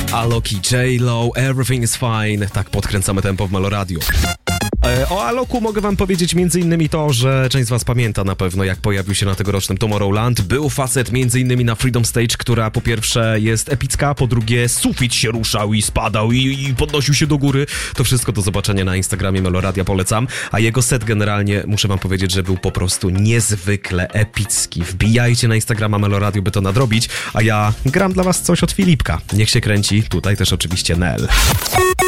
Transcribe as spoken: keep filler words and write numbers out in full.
Alok i J-Lo, Everything is Fine. Tak podkręcamy tempo w Meloradio. O Aloku mogę wam powiedzieć między innymi to, że część z was pamięta na pewno, jak pojawił się na tegorocznym Tomorrowland. Był facet między innymi na Freedom Stage, która po pierwsze jest epicka, po drugie sufit się ruszał i spadał i, i podnosił się do góry. To wszystko do zobaczenia na Instagramie Meloradia, polecam. A jego set generalnie, muszę wam powiedzieć, że był po prostu niezwykle epicki. Wbijajcie na Instagrama Meloradio, by to nadrobić, a ja gram dla was coś od Filipka. Niech się kręci, tutaj też oczywiście Nel.